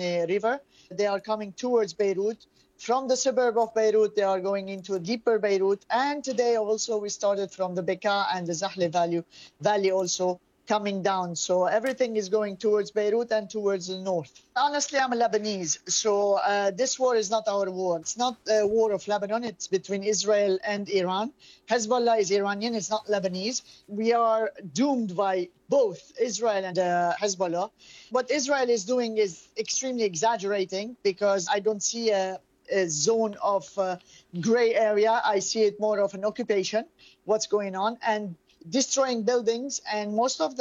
Litani River. They are coming towards Beirut. From the suburb of Beirut, they are going into deeper Beirut. And today also we started from the Bekaa and the Zahle Valley also coming down. So everything is going towards Beirut and towards the north. Honestly, I'm a Lebanese. So this war is not our war. It's not a war of Lebanon. It's between Israel and Iran. Hezbollah is Iranian. It's not Lebanese. We are doomed by both Israel and Hezbollah. What Israel is doing is extremely exaggerating because I don't see a zone of gray area. I see it more of an occupation, what's going on, and destroying buildings. And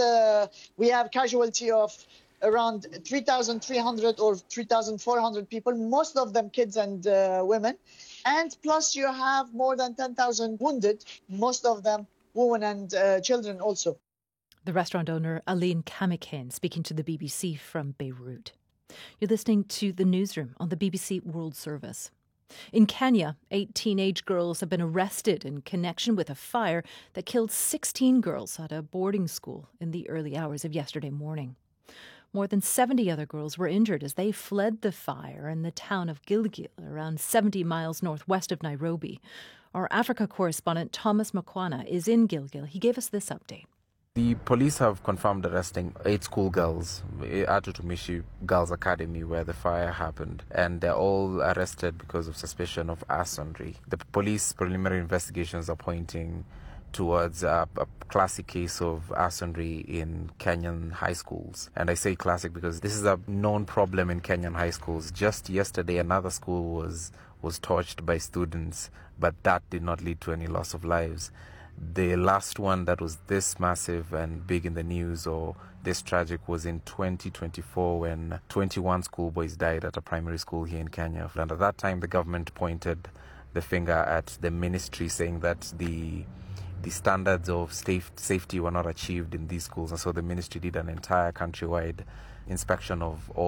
we have casualty of around 3,300 or 3,400 people, most of them kids and women. And plus you have more than 10,000 wounded, most of them women and children also. The restaurant owner Aline Kamikin speaking to the BBC from Beirut. You're listening to The Newsroom on the BBC World Service. In Kenya, 8 teenage girls have been arrested in connection with a fire that killed 16 girls at a boarding school in the early hours of yesterday morning. More than 70 other girls were injured as they fled the fire in the town of Gilgil, around 70 miles northwest of Nairobi. Our Africa correspondent Thomas Makwana is in Gilgil. He gave us this update. The police have confirmed arresting 8 schoolgirls at Utumishi Girls Academy where the fire happened, and they're all arrested because of suspicion of arson. The police preliminary investigations are pointing towards a classic case of arson in Kenyan high schools. And I say classic because this is a known problem in Kenyan high schools. Just yesterday, another school was torched by students, but that did not lead to any loss of lives. The last one that was this massive and big in the news or this tragic was in 2024 when 21 schoolboys died at a primary school here in Kenya. And at that time, the government pointed the finger at the ministry saying that the standards of safety were not achieved in these schools. And so the ministry did an entire countrywide inspection of all